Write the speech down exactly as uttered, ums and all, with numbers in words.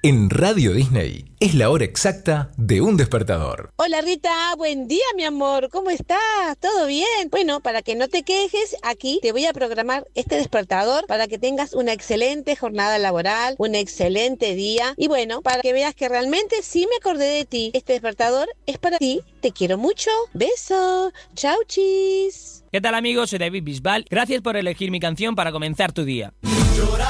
En Radio Disney es la hora exacta de un despertador. Hola Rita, buen día mi amor, ¿cómo estás? ¿Todo bien? Bueno, para que no te quejes, aquí te voy a programar este despertador para que tengas una excelente jornada laboral, un excelente día y bueno, para que veas que realmente sí me acordé de ti. Este despertador es para ti, te quiero mucho, beso, chau chis. ¿Qué tal amigos? Soy David Bisbal, gracias por elegir mi canción para comenzar tu día. Llorar